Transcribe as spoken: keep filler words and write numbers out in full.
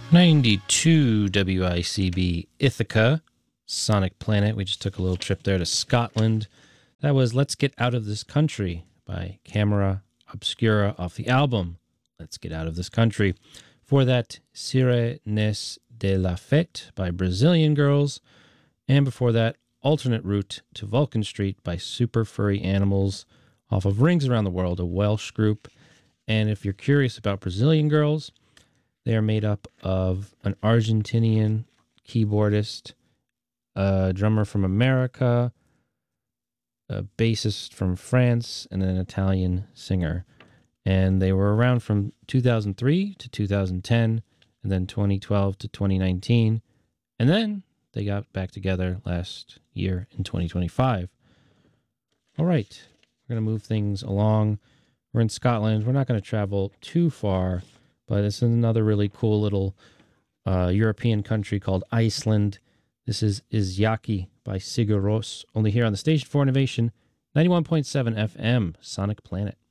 ninety-two W I C B Ithaca, Sonic Planet. We just took a little trip there to Scotland. That was Let's Get Out of This Country by Camera Obscura off the album Let's Get Out of This Country. For that, Sirenes de la Fête by Brazilian Girls. And before that, Alternate Route to Vulcan Street by Super Furry Animals off of Rings Around the World, a Welsh group. And if you're curious about Brazilian Girls, they are made up of an Argentinian keyboardist, a drummer from America, a bassist from France, and an Italian singer. And they were around from two thousand three to two thousand ten, and then twenty twelve to twenty nineteen. And then they got back together last year in twenty twenty-five. All right, we're going to move things along. We're in Scotland. We're not going to travel too far, but this is another really cool little uh, European country called Iceland. This is Izyaki by Sigur Rós, only here on the Station for Innovation, ninety-one point seven F M, Sonic Planet.